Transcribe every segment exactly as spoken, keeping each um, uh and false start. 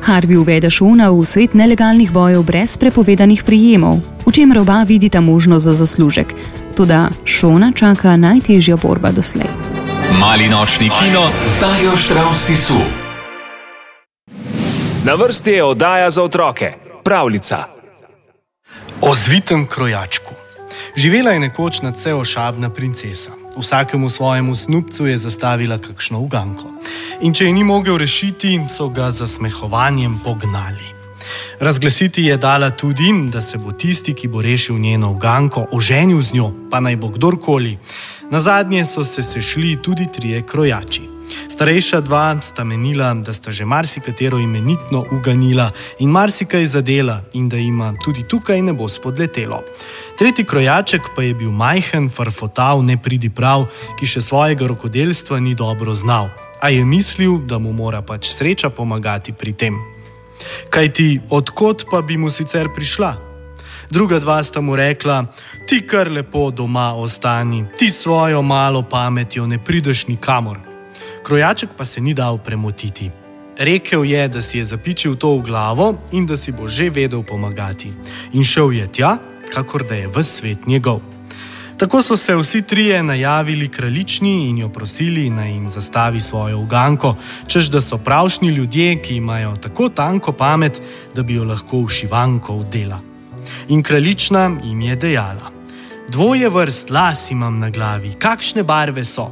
Harvey uvede Šona v svet nelegalnih bojev brez prepovedanih prijemov, v čemer oba vidita možnost za zaslužek. Toda Šona čaka najtežja borba doslej. Mali nočni kino z Darjo Štravs Tisu. Na vrsti je oddaja za otroke, pravljica. O zvitem krojačku. Živela je nekoč nadvse ošabna princesa. Vsakemu svojemu snubcu je zastavila kakšno uganko. In če je ni mogel rešiti, so ga z zasmehovanjem pognali. Razglasiti je dala tudi, da se bo tisti, ki bo rešil njeno uganko, oženil z njo, pa naj bo kdorkoli. Nazadnje so se sešli tudi trije krojači. Starejša dva sta menila, da sta že marsikatero imenitno uganila in marsikaj zadela in da ima tudi tukaj ne bo spodletelo. Tretji krojaček pa je bil majhen, farfotav, nepridiprav, ki še svojega rokodelstva ni dobro znal, a je mislil, da mu mora pač sreča pomagati pri tem. Kajti, odkot pa bi mu sicer prišla? Druga dva sta mu rekla: ti kar lepo doma ostani, ti svojo malo pametjo ne prideš nikamor. Krojaček pa se ni dal premotiti. Rekel je, da si je zapičil to v glavo in da si bo že vedel pomagati. In šel je tja, kakor da je ves svet njegov. Tako so se vsi trije najavili kraljični in jo prosili, naj jim zastavi svojo uganko, češ da so pravšni ljudje, ki imajo tako tanko pamet, da bi jo lahko v šivanko vdela. In kraljična jim je dejala: dvoje vrst las imam na glavi, kakšne barve so?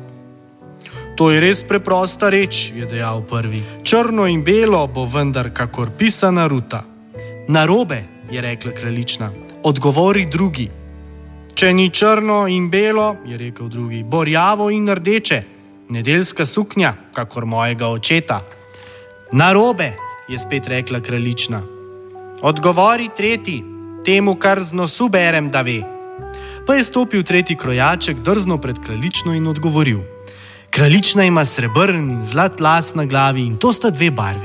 To je res preprosta reč, je dejal prvi. Črno in belo bo vendar kakor pisana ruta. Narobe, je rekla kraljična, odgovori drugi. Če ni črno in belo, je rekel drugi, bo rjavo in rdeče, nedeljska suknja, kakor mojega očeta. Narobe, je spet rekla kraljična. Odgovori tretji, temu kar z nosu berem, da ve. Pa je stopil tretji krojaček drzno pred kraljično in odgovoril: kraljična ima srebrn in zlat las na glavi in to sta dve barvi.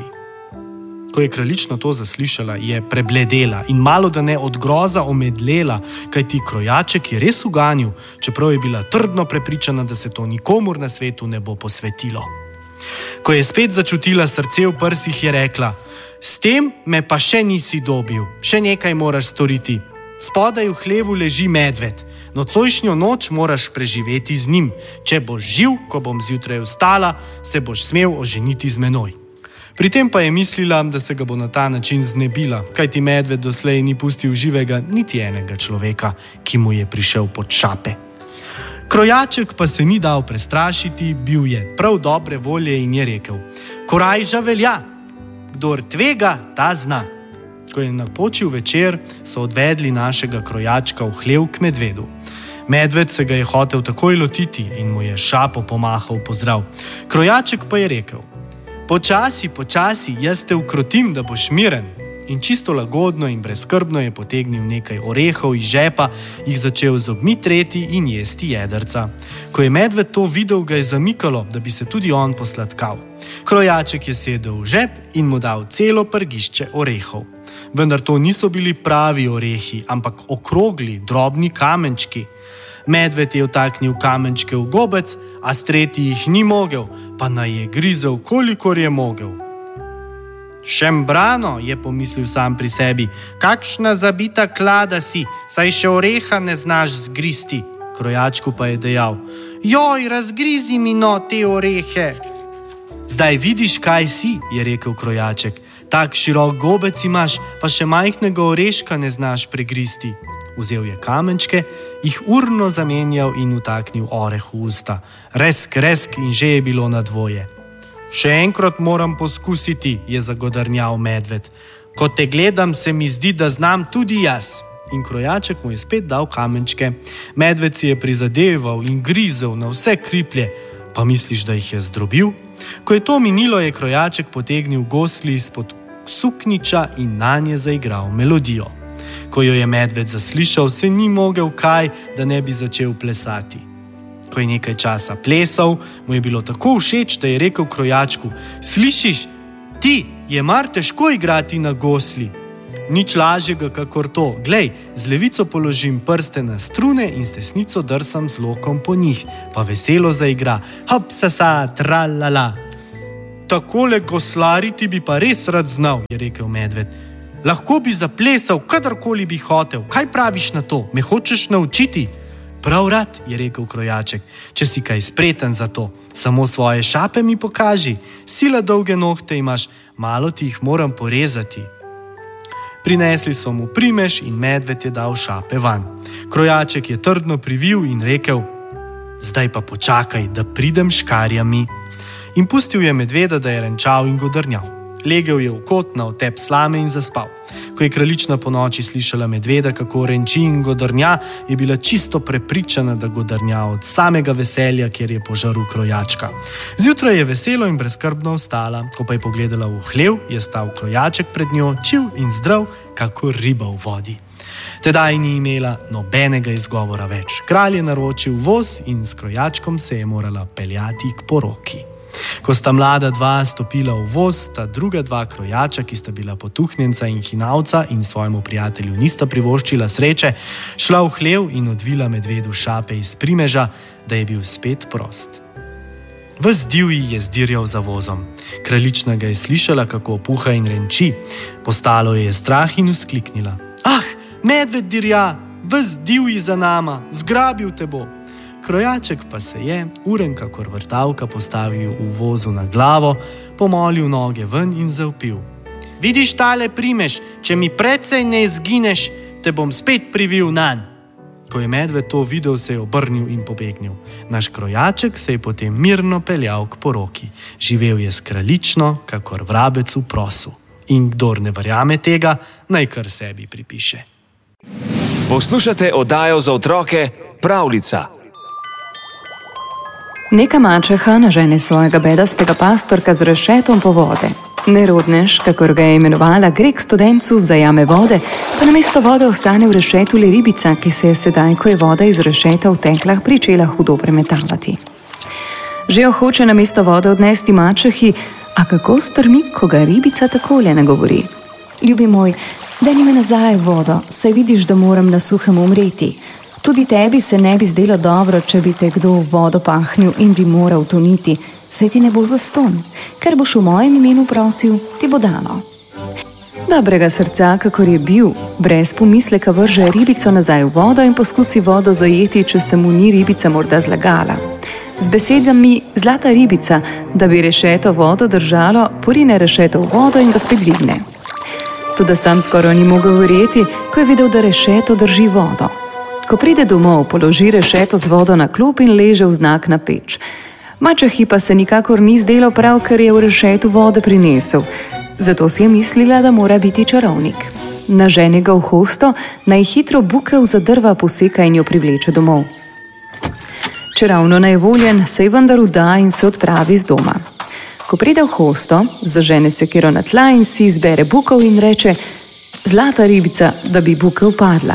Ko je kraljična to zaslišala, je prebledela in malo da ne od groza omedlela, kajti krojaček je res uganil, čeprav je bila trdno prepričana, da se to nikomur na svetu ne bo posvetilo. Ko je spet začutila srce v prsih, je rekla: s tem me pa še nisi dobil, še nekaj moraš storiti. Spodaj v hlevu leži medved, nocojšnjo noč moraš preživeti z njim. Če boš živ, ko bom zjutraj vstala, se boš smel oženiti z menoj. Pri tem pa je mislila, da se ga bo na ta način znebila, kajti medved doslej ni pustil živega niti enega človeka, ki mu je prišel pod šape. Krojaček pa se ni dal prestrašiti, bil je prav dobre volje in je rekel: korajža velja, kdor tvega, ta zna. Ko je napočil večer, so odvedli našega krojačka v hlev k medvedu. Medved se ga je hotel takoj lotiti in mu je šapo pomahal pozdrav. Krojaček pa je rekel: počasi, počasi, jaz te ukrotim, da boš miren. In čisto lagodno in brezskrbno je potegnil nekaj orehov iz žepa, jih začel z zobmi treti in jesti jedrca. Ko je medved to videl, ga je zamikalo, da bi se tudi on posladkal. Krojaček je sedel v žep in mu dal celo prgišče orehov. Vendar to niso bili pravi orehi, ampak okrogli, drobni kamenčki. Medved je vtaknil kamenčke v gobec, a s tretji jih ni mogel, pa naj je grizel, kolikor je mogel. Šembrano, je pomislil sam pri sebi, kakšna zabita klada si, saj še oreha ne znaš zgristi. Krojačku pa je dejal: joj, razgrizi mi no te orehe. Zdaj vidiš, kaj si, je rekel krojaček. Tak širok gobec imaš, pa še majhnega oreška ne znaš pregristi. Vzel je kamenčke, jih urno zamenjal in vtaknil oreh v usta. Resk, resk in že je bilo na dvoje. Še enkrat moram poskusiti, je zagodrnjal medved. Ko te gledam, se mi zdi, da znam tudi jaz. In krojaček mu je spet dal kamenčke. Medved si je prizadeval in grizel na vse kriplje. Pa misliš, da jih je zdrobil? Ko je to minilo, je krojaček potegnil gosli izpod sukniča in nanje zaigral melodijo. Ko jo je medved zaslišal, se ni mogel kaj, da ne bi začel plesati. Ko je nekaj časa plesal, mu je bilo tako všeč, da je rekel krojačku: slišiš, ti, je mar težko igrati na gosli. Nič lažjega kakor to. Glej, z levico položim prste na strune in s desnico drsam z lokom po njih, pa veselo zaigra. Hop, sa, sa, tralala. takole goslariti bi pa res rad znal, je rekel medved. Lahko bi zaplesal, kadarkoli bi hotel. Kaj praviš na to? Me hočeš naučiti? Prav rad, je rekel krojaček, če si kaj spreten za to. Samo svoje šape mi pokaži. Sila dolge nohte imaš, malo ti jih moram porezati. Prinesli so mu primež in medved je dal šape van. Krojaček je trdno privil in rekel: zdaj pa počakaj, da pridem škarjami. In pustil je medveda, da je renčal in godrnjal. Legel je v kot na otep slame in zaspal. Ko je kraljična po noči slišala medveda, kako renči in godrnja, je bila čisto prepričana, da godrnja od samega veselja, kjer je požaril krojačka. Zjutraj je veselo in brezskrbno vstala. Ko pa je pogledala v hlev, je stal krojaček pred njo, čiv in zdrav, kako riba v vodi. Tedaj ni imela nobenega izgovora več. Kralj je naročil voz in s krojačkom se je morala peljati k poroki. Ko sta mlada dva stopila v voz, sta druga dva krojača, ki sta bila potuhnjenca in hinavca in svojemu prijatelju nista privoščila sreče, šla v hlev in odvila medvedu šape iz primeža, da je bil spet prost. Ves divji je zdirjal za vozom. Kraljična ga je slišala, kako puha in renči. Postalo je strah in vzkliknila: ah, medved dirja, ves divji za nama, zgrabil te bo. Krojaček pa se je, uren kakor vrtavka, postavil v vozu na glavo, pomolil noge ven in zavpil: vidiš tale primež, če mi precej ne izgineš, te bom spet privil nanj. Ko je medved to videl, se je obrnil in pobegnil. Naš krojaček se je potem mirno peljal k poroki. Živel je s kraljično, kakor vrabec v prosu. In kdor ne verjame tega, naj kar sebi pripiše. Poslušate oddajo za otroke Pravljica. Neka mačeha nažene svojega bedastega pastorka z rešetom po vode. Nerodnež, kakor ga je imenovala, gre k studencu, zajame vode, pa namesto vode ostane v rešetu le ribica, ki se je sedaj, ko je voda iz rešeta v teklah, pričela hudo premetavati. Že jo hoče namesto vode odnesti mačehi, a kako strmi, ko ga ribica takole nagovori: ljubi moj, daj mi nazaj vodo, saj vidiš, da moram na suhem umreti. Tudi tebi se ne bi zdelo dobro, če bi te kdo v vodo pahnil in bi moral toniti, saj ti ne bo zastonj. Ker boš v mojem imenu prosil, ti bo dano. Dobrega srca, kakor je bil, brez pomisleka vrže ribico nazaj v vodo in poskusi vodo zajeti, če se mu ni ribica morda zlagala. Z besedami zlata ribica, da bi rešeto vodo držalo, porine rešeto v vodo in ga spet dvigne. Tudi sam skoraj ni mogel verjeti, ko je videl, da rešeto drži vodo. Ko pride domov, položi rešeto z vodo na klop in leže vznak na peč. Mačehi pa se nikakor ni zdelo prav, ker je v rešetu vode prinesel. Zato si je mislila, da mora biti čarovnik. Nažene ga v hosto, naj hitro bukev za drva poseka in jo privleče domov. Čeravno nejevoljen, se je vendar vda in se odpravi z doma. Ko pride v hosto, zažene sekiro na tla in si izbere bukev in reče: zlata ribica, da bi bukev padla.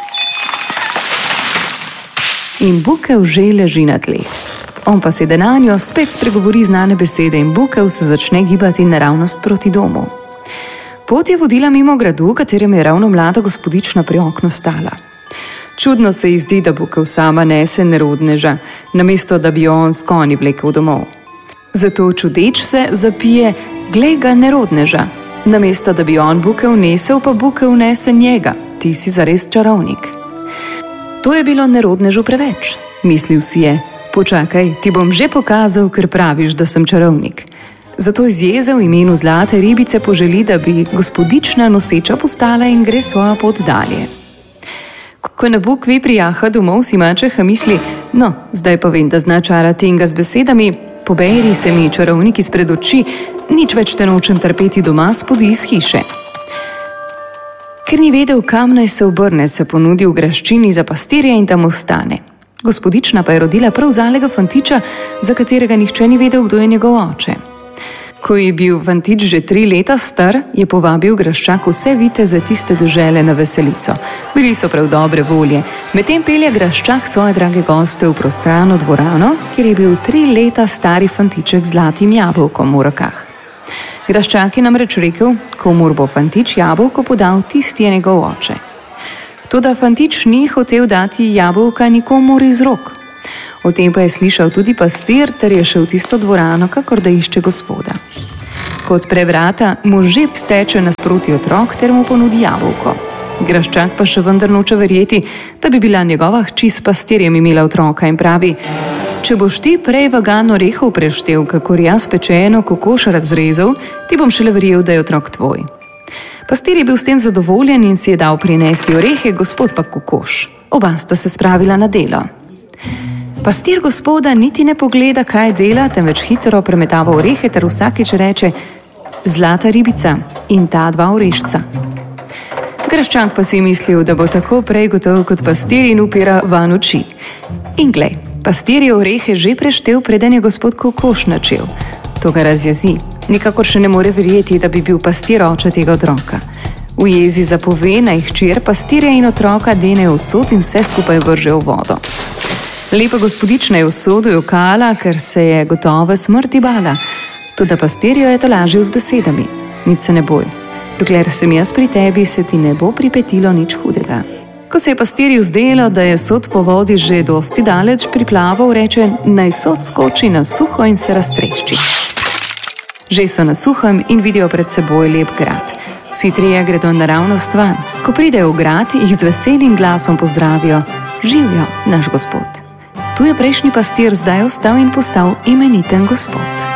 In bukev že leži na tleh. On pa sede nanjo, spet spregovori znane besede in bukev se začne gibati naravnost proti domu. Pot je vodila mimo gradu, v katerem je ravno mlada gospodična pri oknu stala. Čudno se ji zdi, da bukev sama nese nerodneža, namesto da bi jo on s konji vlekel domov. Zato čudeč se zapije: glej ga nerodneža, namesto da bi on bukev nesel, pa bukev nese njega, ti si zares čarovnik. To je bilo nerodnežu preveč. Mislil si je: počakaj, ti bom že pokazal, ker praviš, da sem čarovnik. Zato iz jeze v imenu zlate ribice poželi, da bi gospodična noseča postala in gre svojo pot dalje. Ko na bukvi prijaha domov, si mačeha misli: no, zdaj pa vem, da zna čarati, in ga z besedami: poberi se mi, čarovnik, izpred oči, nič več te nočem trpeti doma, spodi iz hiše. Ker ni vedel, kam naj se obrne, se ponudi v graščini za pastirja in tam ostane. Gospodična pa je rodila prav zalega fantiča, za katerega nihče ni vedel, kdo je njegov oče. Ko je bil fantič že tri leta star, je povabil graščak vse viteze tiste dežele na veselico. Bili so prav dobre volje. Medtem pelje graščak svoje drage goste v prostrano dvorano, kjer je bil tri leta stari fantiček z zlatim jabolkom v rokah. Graščak je namreč rekel, komur bo fantič jabolko podal, tisti je njegov oče. Toda fantič ni hotel dati jabolka nikomur iz rok. O tem pa je slišal tudi pastir, ter je šel v tisto dvorano, kakor da išče gospoda. Ko odpre vrata, mu že steče nasproti otrok ter mu ponudi jabolko. Graščak pa še vendar noče verjeti, da bi bila njegova hči s pastirjem imela otroka in pravi: če boš ti prej vagan orehov preštel, kakor jaz pečeno kokoš razrezal, ti bom šele verjel, da je otrok tvoj. Pastir je bil s tem zadovoljen in si je dal prinesti orehe, gospod pa kokoš. Oba sta se spravila na delo. Pastir gospoda niti ne pogleda, kaj dela, temveč hitro premetava orehe ter vsakič reče: zlata ribica in ta dva orešca. Graščak pa si je mislil, da bo tako prej gotov kot pastir in upira van oči. In glej, pastir je orehe že preštel, preden je gospod kokoš načel. To ga razjezi. Nikakor še ne more verjeti, da bi bil pastir oče tega otroka. V jezi zapove, naj hčer pastirja in otroka dene v sod in vse skupaj vrže v vodo. Lepa gospodična je v sodu jokala, ker se je gotova smrti bala. Toda pastir jo je tolažil z besedami: nič se ne boj, dokler sem jaz pri tebi, se ti ne bo pripetilo nič hudega. Ko se je pastirju zdelo, da je sod po vodi že dosti daleč priplaval, reče: naj sod skoči na suho in se raztrešči. Že so na suhem in vidijo pred seboj lep grad. Vsi trije gredo naravnost van. Ko pridejo v grad, jih z veselim glasom pozdravijo: živjo, naš gospod. Tu je prejšnji pastir zdaj ostal in postal imeniten gospod.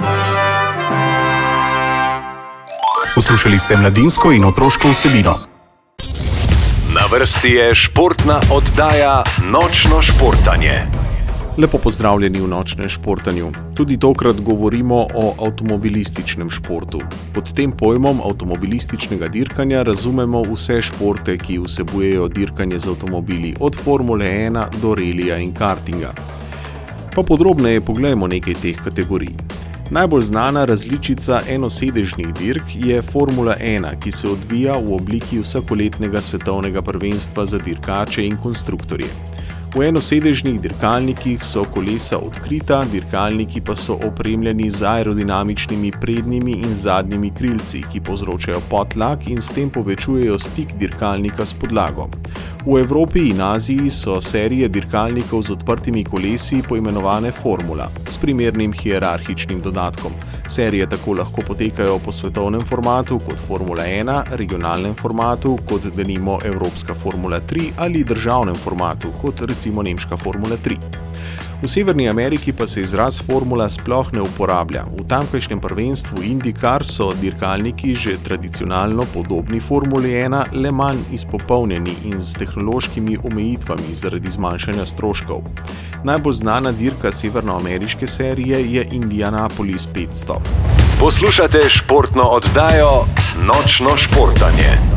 Poslušali ste mladinsko in otroško vsebino. Na vrsti je športna oddaja Nočno športanje. Lepo pozdravljeni v Nočnem športanju. Tudi tokrat govorimo o avtomobilističnem športu. Pod tem pojmom avtomobilističnega dirkanja razumemo vse športe, ki vsebujejo dirkanje z avtomobili, od Formule ena do relija in kartinga. Pa podrobneje poglejmo nekaj teh kategorij. Najbolj znana različica enosedežnih dirk je Formula ena, ki se odvija v obliki vsakoletnega svetovnega prvenstva za dirkače in konstruktorje. V enosedežnih dirkalnikih so kolesa odkrita, dirkalniki pa so opremljeni z aerodinamičnimi prednjimi in zadnjimi krilci, ki povzročajo podtlak in s tem povečujejo stik dirkalnika s podlago. V Evropi in Aziji so serije dirkalnikov z odprtimi kolesi poimenovane formula, s primernim hierarhičnim dodatkom. Serije tako lahko potekajo po svetovnem formatu kot Formula ena, regionalnem formatu kot denimo Evropska Formula tri ali državnem formatu kot recimo Nemška Formula tri. V Severni Ameriki pa se izraz formula sploh ne uporablja. V tamkajšnjem prvenstvu IndyCar so dirkalniki že tradicionalno podobni Formuli ena, le manj izpopolnjeni in s tehnološkimi omejitvami zaradi zmanjšanja stroškov. Najbolj znana dirka severnoameriške serije je Indianapolis petsto. Poslušate športno oddajo Nočno športanje.